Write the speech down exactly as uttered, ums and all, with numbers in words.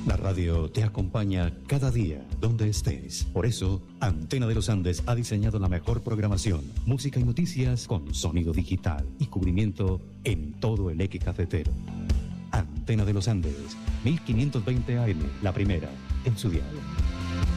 La radio te acompaña cada día, donde estés. Por eso, Antena de los Andes ha diseñado la mejor programación, música y noticias con sonido digital y cubrimiento en todo el eje cafetero. Antena de los Andes, mil quinientos veinte A M, la primera, en su dial.